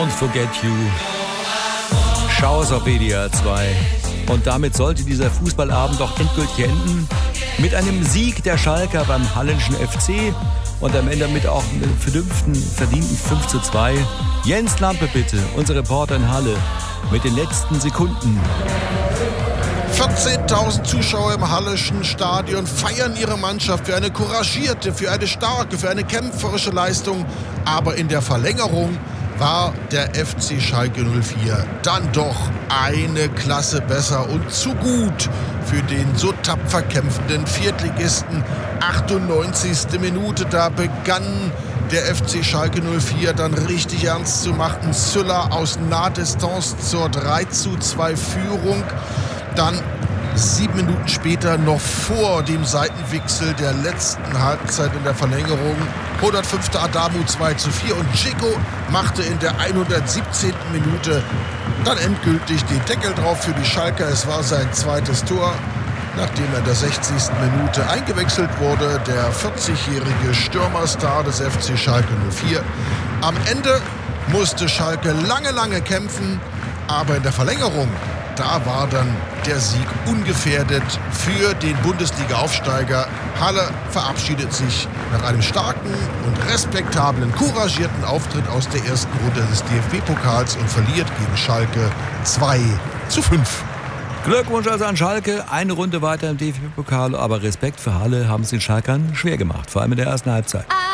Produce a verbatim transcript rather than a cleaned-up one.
Don't Forget You. Schau es auf W D R zwei. Und damit sollte dieser Fußballabend doch endgültig enden. Mit einem Sieg der Schalker beim Hallenschen F C. Und am Ende mit auch einem vernünftigen, verdienten fünf zu zwei. Jens Lampe bitte, unser Reporter in Halle, mit den letzten Sekunden. vierzehntausend Zuschauer im Halleschen Stadion feiern ihre Mannschaft für eine couragierte, für eine starke, für eine kämpferische Leistung. Aber in der Verlängerung war der F C Schalke null vier dann doch eine Klasse besser und zu gut für den so tapfer kämpfenden Viertligisten. achtundneunzigste Minute, da begann der F C Schalke null vier dann richtig ernst zu machen. Süller aus Nahdistanz zur drei zu zwei Führung. Dann sieben Minuten später, noch vor dem Seitenwechsel der letzten Halbzeit in der Verlängerung, hundertfünfte Adamu zwei zu vier und Dzeko machte in der hundertsiebzehnten Minute dann endgültig den Deckel drauf für die Schalker. Es war sein zweites Tor, nachdem er in der sechzigsten Minute eingewechselt wurde. Der vierzigjährige Stürmerstar des F C Schalke null vier. Am Ende musste Schalke lange, lange kämpfen, aber in der Verlängerung, da war dann der Sieg ungefährdet für den Bundesliga-Aufsteiger. Halle verabschiedet sich nach einem starken und respektablen, couragierten Auftritt aus der ersten Runde des D F B-Pokals und verliert gegen Schalke zwei zu fünf. Glückwunsch also an Schalke, eine Runde weiter im D F B-Pokal, aber Respekt für Halle, haben es den Schalkern schwer gemacht, vor allem in der ersten Halbzeit.